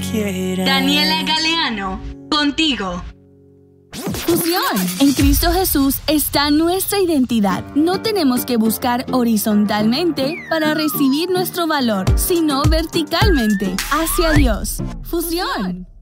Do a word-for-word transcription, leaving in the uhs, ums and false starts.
quiera. Daniela Galeano, contigo. Fusión. En Cristo Jesús está nuestra identidad. No tenemos que buscar horizontalmente para recibir nuestro valor, sino verticalmente, hacia Dios. Fusión.